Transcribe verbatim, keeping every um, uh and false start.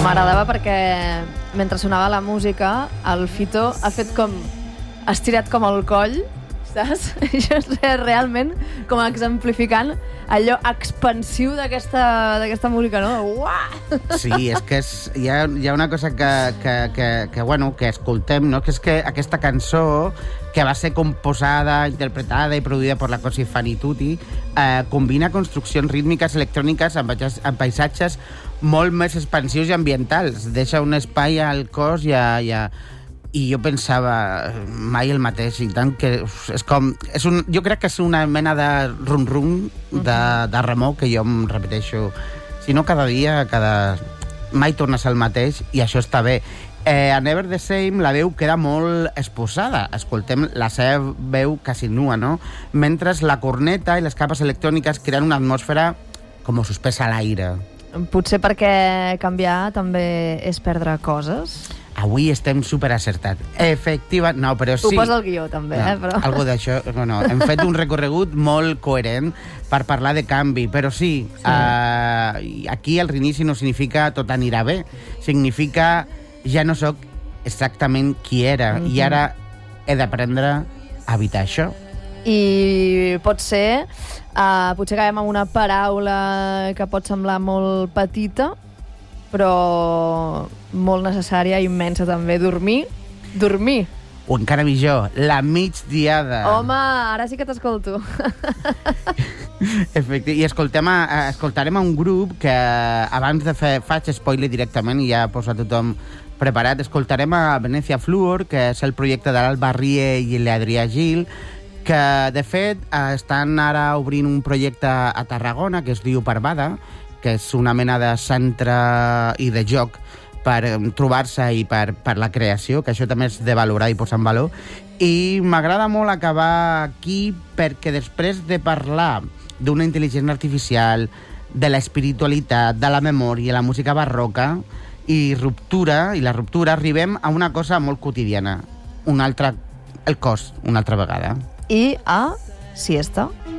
M'agradava perquè mentre sonava la música el Fito ha fet com ha estirat com el coll, saps? Això és realment com exemplificant allò expansiu d'aquesta d'aquesta música, no? Uah! Sí, és que és, hi, ha, hi ha una cosa que, que, que, que, bueno, que escoltem, no? Que és que aquesta cançó, que va ser composada, interpretada i produïda per la Cosi Fanny Tutti, eh, combina construccions rítmiques electròniques amb, amb paisatges molt més expansius i ambientals. Deixa un espai al cos i a... I, a, i jo pensava mai el mateix, i tant que és com... És un, jo crec que és una mena de rum-rum de, de remor que jo em repeteixo. Si no, cada dia, cada... mai tornes al mateix, i això està bé. Eh, a Never the Same la veu queda molt exposada. Escoltem la seva veu quasi nua, no? Mentre la corneta i les capes electròniques creen una atmosfera com suspesa a l'aire. Potser perquè canviar també és perdre coses? Avui estem superacertats. Efectiva... No, però sí... Ho posa el guió, també, no, eh? Però... Algo d'això... No, no. Hem fet un recorregut molt coherent per parlar de canvi, però sí, sí. Uh, aquí el reinici no significa tot anirà bé. Significa ja no sóc exactament qui era, mm-hmm. i ara he d'aprendre a evitar això. I pot ser... Uh, potser acabem amb una paraula que pot semblar molt petita, però molt necessària i immensa també. Dormir. Dormir. O encara millor, la migdiada. Home, ara sí que t'escolto. Efecte. I escoltem a, escoltarem a un grup que abans de fer... Faig spoiler directament i ja posa tothom preparat. Escoltarem a Venezia Fluor, que és el projecte de l'Alba Rie i l'Adrià Gil, que de fet estan ara obrint un projecte a Tarragona que es diu Parvada, que és una mena de centre i de joc per trobar-se i per, per la creació, que això també és de valorar i posar en valor. I m'agrada molt acabar aquí perquè després de parlar d'una intel·ligència artificial, de l'espiritualitat, de la memòria, la música barroca i ruptura, i la ruptura, arribem a una cosa molt quotidiana. Un altre, el cos, una altra vegada. I a siesta.